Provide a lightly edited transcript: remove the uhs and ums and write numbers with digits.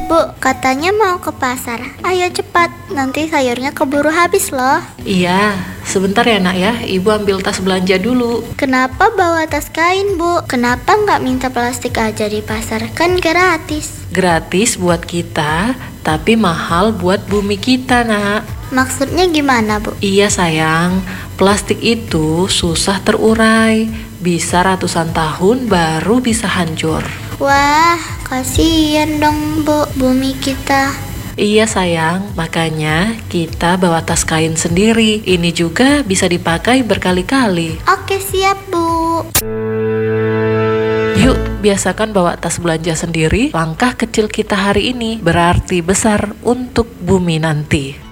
Bu, katanya mau ke pasar. Ayo cepat, nanti sayurnya keburu habis loh. Iya, sebentar ya nak ya, ibu ambil tas belanja dulu. Kenapa bawa tas kain, Bu? Kenapa nggak minta plastik aja di pasar? Kan gratis. Gratis buat kita, tapi mahal buat bumi kita nak. Maksudnya gimana, Bu? Iya sayang, plastik itu susah terurai, bisa ratusan tahun baru bisa hancur. Wah, kasihan dong, Bu, bumi kita. Iya sayang, makanya kita bawa tas kain sendiri. Ini juga bisa dipakai berkali-kali. Oke, siap, Bu. Yuk, biasakan bawa tas belanja sendiri. Langkah kecil kita hari ini berarti besar untuk bumi nanti.